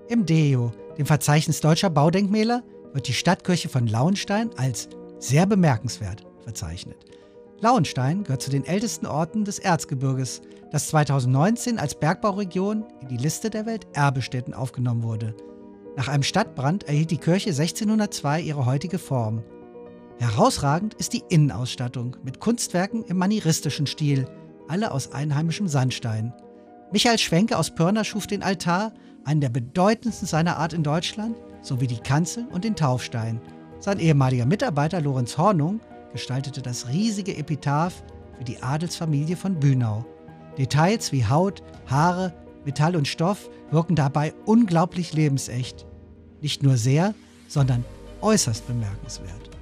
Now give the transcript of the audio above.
Im DEO, dem Verzeichnis deutscher Baudenkmäler, wird die Stadtkirche von Lauenstein als sehr bemerkenswert verzeichnet. Lauenstein gehört zu den ältesten Orten des Erzgebirges, das 2019 als Bergbauregion in die Liste der Welterbestätten aufgenommen wurde. Nach einem Stadtbrand erhielt die Kirche 1602 ihre heutige Form. Herausragend ist die Innenausstattung mit Kunstwerken im manieristischen Stil, alle aus einheimischem Sandstein. Michael Schwenke aus Pirna schuf den Altar, einen der bedeutendsten seiner Art in Deutschland, sowie die Kanzel und den Taufstein. Sein ehemaliger Mitarbeiter Lorenz Hornung gestaltete das riesige Epitaph für die Adelsfamilie von Bünau. Details wie Haut, Haare, Metall und Stoff wirken dabei unglaublich lebensecht. Nicht nur sehr, sondern äußerst bemerkenswert.